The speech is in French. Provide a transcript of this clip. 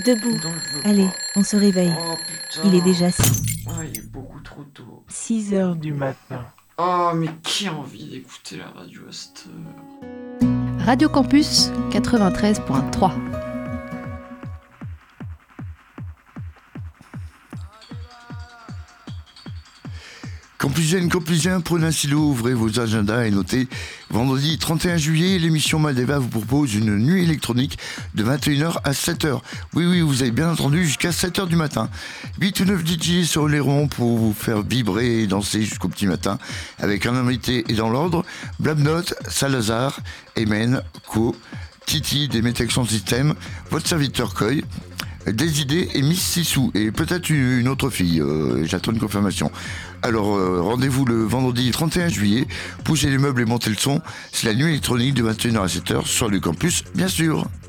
Debout. Non, je veux Allez, pas. on se réveille. Oh putain. Il est déjà Il est beaucoup trop tôt. 6 heures du matin. Oh, mais qui a envie d'écouter la radio à cette heure? Radio Campus 93.3. Campusien, prenez un stylo, ouvrez vos agendas et notez. Vendredi 31 juillet, l'émission Maldeva vous propose une nuit électronique de 21h à 7h. Oui, vous avez bien entendu, jusqu'à 7h du matin. 8 ou 9 DJ sur les ronds pour vous faire vibrer et danser jusqu'au petit matin. Avec un invité et dans l'ordre, Blabnote, Salazar, Emen, Co, Titi des Métexon System, votre serviteur Coy, des idées et Miss Sissou et peut-être une autre fille, j'attends une confirmation. Alors rendez-vous le vendredi 31 juillet, poussez les meubles et montez le son, c'est la nuit électronique de 21h à 7h sur le campus, bien sûr.